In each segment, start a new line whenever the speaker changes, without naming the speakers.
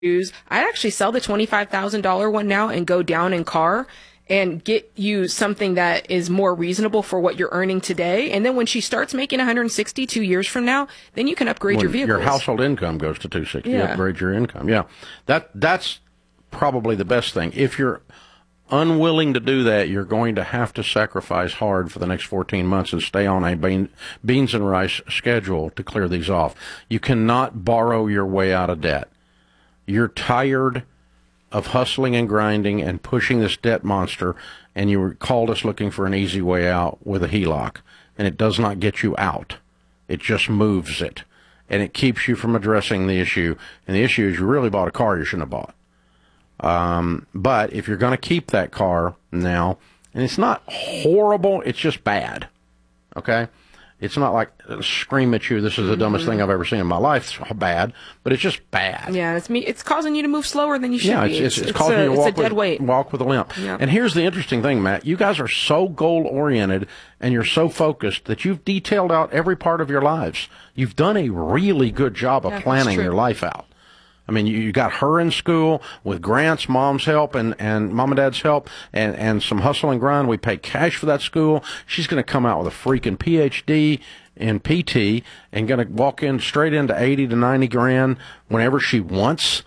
I'd actually sell the $25,000 one now and go down in car and get you something that is more reasonable for what you're earning today. And then when she starts making 162 years from now, then you can upgrade your vehicle.
Your household income goes to 260.
Yeah.
You upgrade your income. Yeah. That's probably the best thing. If you're unwilling to do that, you're going to have to sacrifice hard for the next 14 months and stay on a beans and rice schedule to clear these off. You cannot borrow your way out of debt. You're tired of hustling and grinding and pushing this debt monster, and you called us looking for an easy way out with a HELOC, and it does not get you out. It just moves it, and it keeps you from addressing the issue, and the issue is you really bought a car you shouldn't have bought. But if you're going to keep that car now, and it's not horrible, it's just bad, okay? It's not like scream at you, this is the dumbest thing I've ever seen in my life. It's bad, but it's just bad.
Yeah, it's causing you to move slower than you should be.
It's causing you to walk with a limp.
Yeah.
And here's the interesting thing, Matt. You guys are so goal-oriented and you're so focused that you've detailed out every part of your lives. You've done a really good job of planning your life out. I mean, you got her in school with grants, mom's help, and mom and dad's help, and some hustle and grind. We pay cash for that school. She's going to come out with a freaking PhD in PT and going to walk in straight into 80 to 90 grand whenever she wants.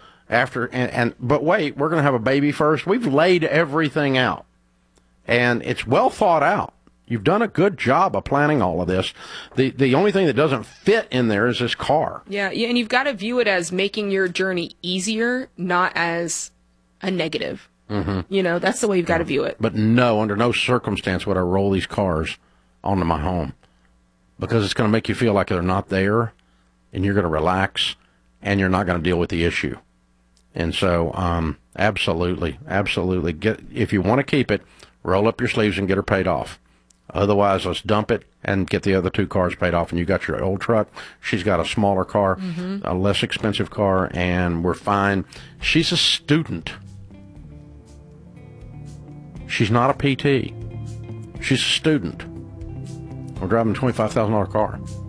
But wait, we're going to have a baby first. We've laid everything out, and it's well thought out. You've done a good job of planning all of this. The only thing that doesn't fit in there is this car.
Yeah, and you've got to view it as making your journey easier, not as a negative. Mm-hmm. That's the way you've got to view it.
But no, under no circumstance would I roll these cars onto my home, because it's going to make you feel like they're not there, and you're going to relax, and you're not going to deal with the issue. And so, absolutely, if you want to keep it, roll up your sleeves and get her paid off. Otherwise, let's dump it and get the other two cars paid off. And you got your old truck. She's got a smaller car, a less expensive car, and we're fine. She's a student. She's not a PT. She's a student. We're driving a $25,000 car.